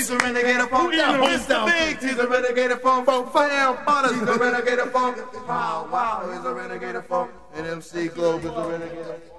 He's a renegade funk. Mr. Biggs, he's a renegade funk. Fam Butters, he's a renegade funk. Wow, wow, he's a renegade funk. And MC Globe is a renegade.